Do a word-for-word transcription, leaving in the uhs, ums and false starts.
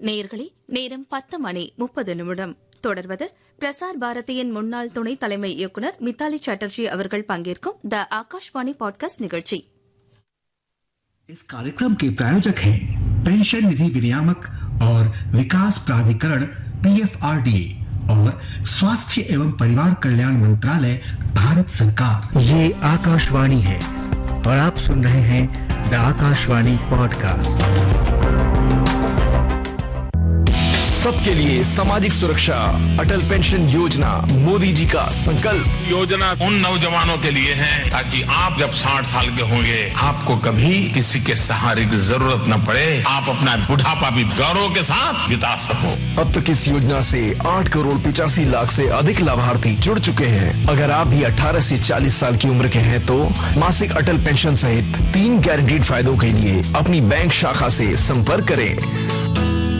நேயர்களே, நேரம் பத்து மணி முப்பது நிமிடம். தொடர்வது பிரசார் பாரதியின் முன்னாள் துணை தலைமை இயக்குநர் மித்தாலி சட்டர்ஜி அவர்கள் பங்கேற்கும் த आकाशवाणी पॉडकास्ट निगழ்ச்சி. इस कार्यक्रम के प्रायोजक हैं पेंशन निधि विनियामक और विकास प्राधिकरण P F R D A और स्वास्थ्य एवं परिवार कल्याण मंत्रालय भारत सरकार. ये आकाशवाणी है और आप सुन रहे हैं द आकाशवाणी पॉडकास्ट. सबके लिए सामाजिक सुरक्षा, अटल पेंशन योजना मोदी जी का संकल्प. योजना उन नौजवानों के लिए है ताकि आप जब साठ साल के होंगे आपको कभी किसी के सहारे की जरूरत न पड़े. आप अपना बुढ़ापा भी गौरव के साथ बिता सको. अब तक इस योजना से आठ करोड़ पिचासी लाख से अधिक लाभार्थी जुड़ चुके हैं. अगर आप भी अठारह से चालीस साल की उम्र के हैं तो मासिक अटल पेंशन सहित तीन गारंटीड फायदों के लिए अपनी बैंक शाखा से संपर्क करें.